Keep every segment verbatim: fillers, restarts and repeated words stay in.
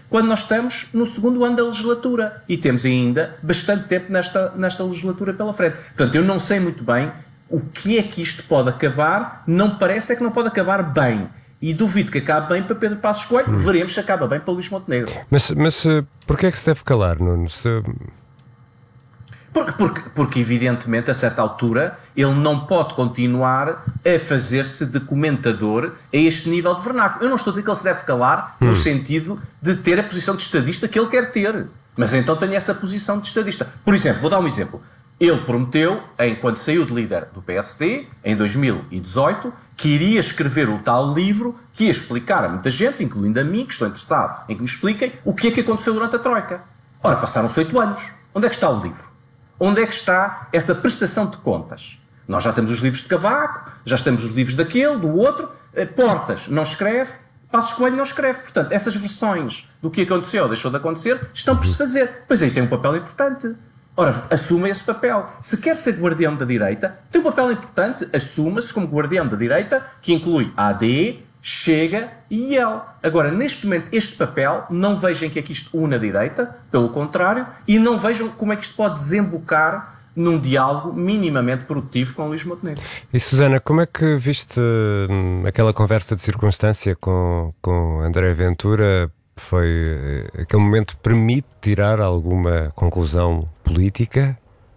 quando nós estamos no segundo ano da legislatura e temos ainda bastante tempo nesta, nesta legislatura pela frente. Portanto, eu não sei muito bem o que é que isto pode acabar, não parece é que não pode acabar bem. E duvido que acabe bem para Pedro Passos Coelho, hum. veremos se acaba bem para Luís Montenegro. Mas, mas porquê é que se deve calar, Nuno? Se... Porque, porque, porque, evidentemente, a certa altura, ele não pode continuar a fazer-se de comentador a este nível de vernáculo. Eu não estou a dizer que ele se deve calar hum. no sentido de ter a posição de estadista que ele quer ter. Mas então tem essa posição de estadista. Por exemplo, vou dar um exemplo. Ele prometeu, enquanto saiu de líder do P S D, em dois mil e dezoito, que iria escrever o tal livro que ia explicar a muita gente, incluindo a mim, que estou interessado em que me expliquem, o que é que aconteceu durante a Troika. Ora, passaram-se oito anos. Onde é que está o livro? Onde é que está essa prestação de contas? Nós já temos os livros de Cavaco, já temos os livros daquele, do outro. Portas não escreve, Passos Coelho não escreve. Portanto, essas versões do que aconteceu ou deixou de acontecer estão por se fazer. Pois aí tem um papel importante. Ora, assuma esse papel. Se quer ser guardião da direita, tem um papel importante, assuma-se como guardião da direita, que inclui a AD, Chega e I L. Agora, neste momento, este papel, não vejam que é que isto une a direita, pelo contrário, e não vejam como é que isto pode desembocar num diálogo minimamente produtivo com Luís Montenegro. E, Susana, como é que viste hum, aquela conversa de circunstância com, com André Ventura? Foi, aquele momento permite tirar alguma conclusão política?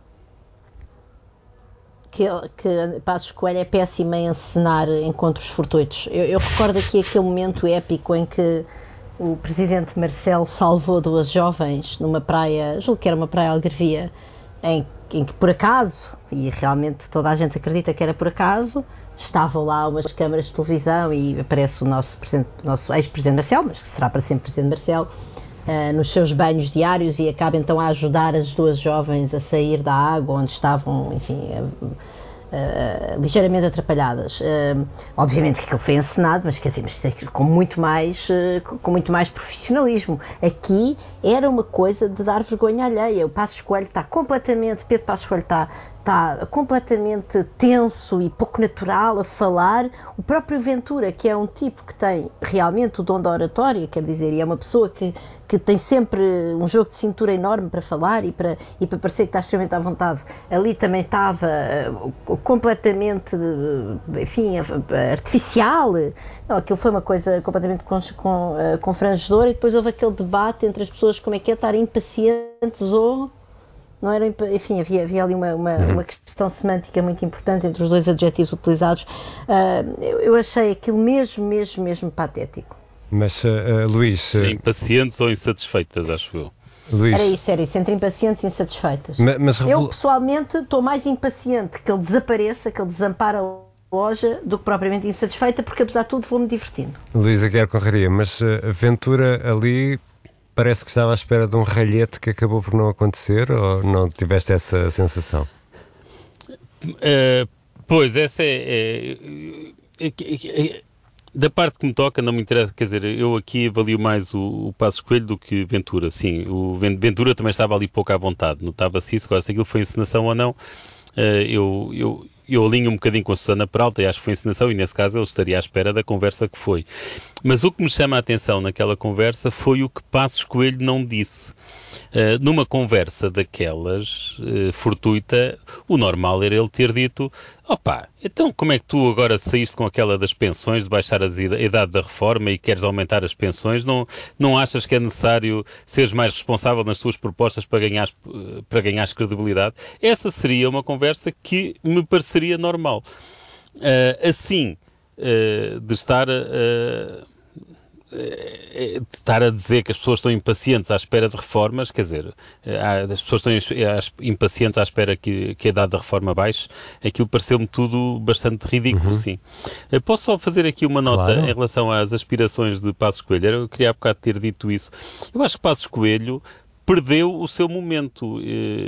Que, que Passos Coelho é péssimo em encenar encontros fortuitos. Eu, eu recordo aqui aquele momento épico em que o presidente Marcelo salvou duas jovens numa praia, julgo que era uma praia algarvia, em, em que por acaso, e realmente toda a gente acredita que era por acaso, estavam lá umas câmaras de televisão e aparece o nosso, nosso ex-presidente Marcelo, mas que será para sempre presidente Marcelo, Uh, nos seus banhos diários e acaba então a ajudar as duas jovens a sair da água onde estavam, enfim, uh, uh, ligeiramente atrapalhadas. Uh, obviamente que aquilo foi encenado, mas quer dizer, mas com muito mais, uh, com muito mais profissionalismo. Aqui era uma coisa de dar vergonha alheia. O Passos Coelho está completamente, Pedro Passos Coelho está está completamente tenso e pouco natural a falar. O próprio Ventura, que é um tipo que tem realmente o dom da oratória, quer dizer, e é uma pessoa que, que tem sempre um jogo de cintura enorme para falar e para, e para parecer que está extremamente à vontade, ali também estava uh, completamente, uh, enfim, uh, artificial. Não, aquilo foi uma coisa completamente con, con, uh, confrangedora, e depois houve aquele debate entre as pessoas, como é que é estar impacientes ou... Não era, enfim, havia, havia ali uma, uma, uhum. uma questão semântica muito importante entre os dois adjetivos utilizados. Uh, eu, eu achei aquilo mesmo, mesmo, mesmo patético. Mas, uh, uh, Luís... Uh... Impacientes ou insatisfeitas, acho eu. Luís... Era isso, era isso, entre impacientes e insatisfeitas. Mas, mas... Eu, pessoalmente, estou mais impaciente que ele desapareça, que ele desampare a loja, do que propriamente insatisfeita, porque, apesar de tudo, vou-me divertindo. Luís Aguiar Conraria, mas uh, a Ventura ali... Parece que estava à espera de um ralhete que acabou por não acontecer, ou não tiveste essa sensação? Uh, pois, essa é, é, é, é, é... Da parte que me toca, não me interessa, quer dizer, eu aqui avalio mais o, o Passos Coelho do que Ventura. Sim, o Ventura também estava ali pouco à vontade, notava-se isso, agora se aquilo foi encenação ou não, uh, eu... eu Eu alinho um bocadinho com a Susana Peralta e acho que foi encenação, e nesse caso ele estaria à espera da conversa que foi. Mas o que me chama a atenção naquela conversa foi o que Passos Coelho não disse. Uh, numa conversa daquelas, uh, fortuita, o normal era ele ter dito: opá, então como é que tu agora saíste com aquela das pensões, de baixar a idade da reforma e queres aumentar as pensões? Não, não achas que é necessário seres mais responsável nas tuas propostas para ganhares, para ganhares credibilidade? Essa seria uma conversa que me pareceria normal. Uh, assim, uh, de estar... Uh, de estar a dizer que as pessoas estão impacientes à espera de reformas, quer dizer, as pessoas estão impacientes à espera que, que a idade da reforma baixe, aquilo pareceu-me tudo bastante ridículo, uhum. sim. Posso só fazer aqui uma nota claro. Em relação às aspirações de Passos Coelho? Eu queria há bocado ter dito isso. Eu acho que Passos Coelho perdeu o seu momento,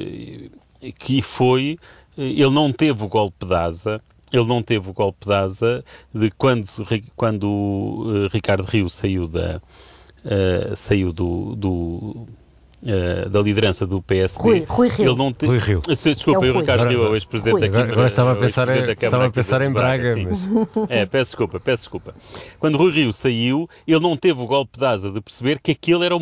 que foi, ele não teve o golpe de asa. Ele não teve o golpe de asa de quando, quando o uh, Ricardo Rio saiu, da, uh, saiu do, do, uh, da liderança do P S D. Rui, Rui Rio. Ele não te... Rui Rio. Desculpa, é o, o Ricardo Rio é o ex-presidente da Câmara. Agora estava a pensar, em, estava a pensar em Braga. Braga mas... É, peço desculpa, peço desculpa. Quando Rui Rio saiu, ele não teve o golpe de asa de perceber que aquele era o